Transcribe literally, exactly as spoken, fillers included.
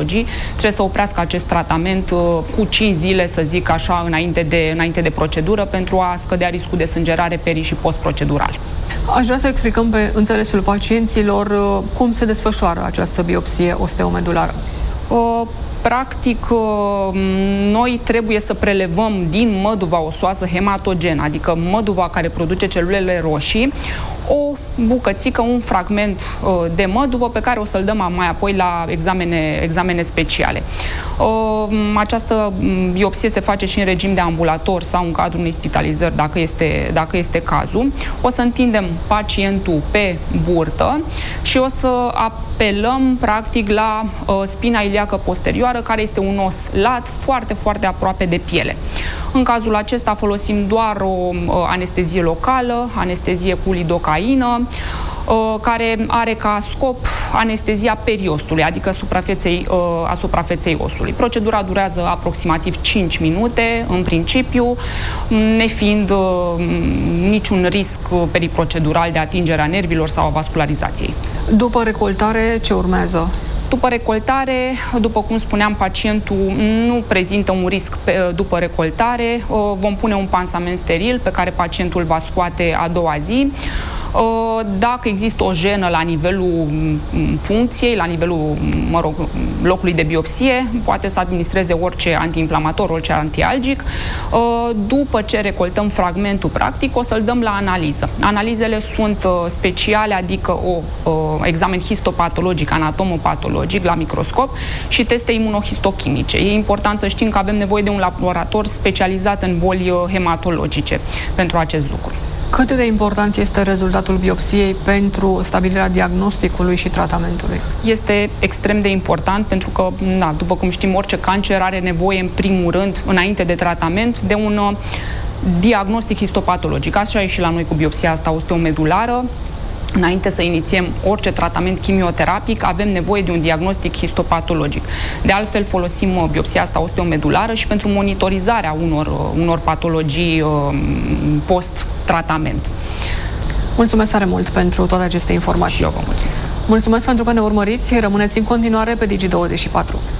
patologii, trebuie să oprească acest tratament cu cinci zile, să zic așa, înainte de, înainte de procedură, pentru a scădea riscul de sângerare peri- și post-procedural. Aș vrea să explicăm pe înțelesul pacienților cum se desfășoară această biopsie osteomedulară. Uh, Practic, noi trebuie să prelevăm din măduva osoasă hematogenă, adică măduva care produce celulele roșii, o bucățică, un fragment de măduvă pe care o să-l dăm mai apoi la examene, examene speciale. Această biopsie se face și în regim de ambulator sau în cadrul unei spitalizări, dacă este, dacă este cazul. O să întindem pacientul pe burtă și o să apelăm, practic, la spina iliacă posterioară, care este un os lat foarte, foarte aproape de piele. În cazul acesta folosim doar o anestezie locală, anestezie cu lidocaină, care are ca scop anestezia periostului, adică suprafeței, asupra feței osului. Procedura durează aproximativ cinci minute, în principiu, nefiind niciun risc periprocedural de atingere a nervilor sau a vascularizației. După recoltare, ce urmează? După recoltare, după cum spuneam, pacientul nu prezintă un risc pe, după recoltare. Vom pune un pansament steril pe care pacientul va scoate a doua zi. Dacă există o jenă la nivelul puncției, la nivelul, mă rog, locului de biopsie, poate să administreze orice antiinflamator, orice antialgic. După ce recoltăm fragmentul, practic, o să-l dăm la analiză. Analizele sunt speciale, adică o examen histopatologic, anatomopatologic, la microscop și teste imunohistochimice. E important să știm că avem nevoie de un laborator specializat în boli hematologice pentru acest lucru. Cât de important este rezultatul biopsiei pentru stabilirea diagnosticului și tratamentului? Este extrem de important pentru că, na, după cum știm, orice cancer are nevoie, în primul rând, înainte de tratament, de un uh, diagnostic histopatologic. Așa e și la noi cu biopsia asta osteomedulară. Înainte să inițiem orice tratament chimioterapic, avem nevoie de un diagnostic histopatologic. De altfel, folosim biopsia asta osteomedulară și pentru monitorizarea unor, unor patologii post-tratament. Mulțumesc tare mult pentru toate aceste informații. Și eu vă mulțumesc. Mulțumesc pentru că ne urmăriți. Rămâneți în continuare pe Digi douăzeci și patru.